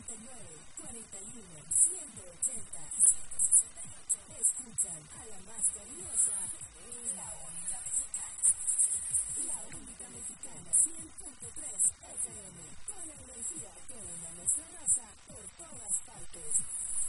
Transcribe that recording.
180 Escuchan a la más cariñosa, la única mexicana, 100.3 FM, con la energía que une a nuestra raza por todas partes.